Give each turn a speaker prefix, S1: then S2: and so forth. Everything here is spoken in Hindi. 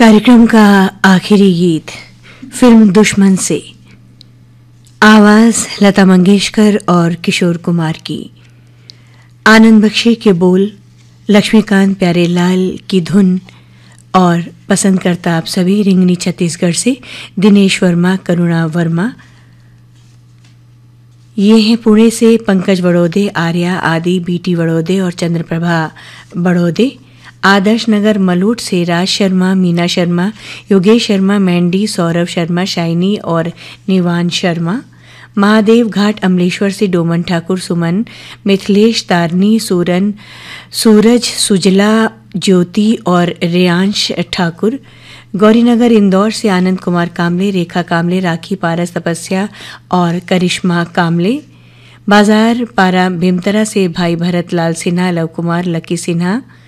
S1: कार्यक्रम का आखिरी गीत फिल्म दुश्मन से, आवाज लता मंगेशकर और किशोर कुमार की, आनंद बख्शी के बोल, लक्ष्मीकांत प्यारेलाल की धुन और पसंद करता आप सभी रिंगनी छत्तीसगढ़ से दिनेश वर्मा, करुणा वर्मा। ये हैं पुणे से पंकज बड़ौदे, आर्या आदि, बीटी बड़ौदे और चंद्रप्रभा बड़ौदे। आदर्श नगर मलूट से राज शर्मा, मीना शर्मा, योगेश शर्मा, मैंडी, सौरभ शर्मा, शाइनी और निवान शर्मा। महादेव घाट अमलेश्वर से डोमन ठाकुर, सुमन, मिथिलेश, तारनी, सूरन, सूरज, सुजला, ज्योति और रेयांश ठाकुर। गौरीनगर इंदौर से आनंद कुमार कामले, रेखा कामले, राखी, पारस, तपस्या और करिश्मा कामले। बाजार पारा भीमतरा से भाई भरत लाल सिन्हा, लव कुमार, लकी सिन्हा,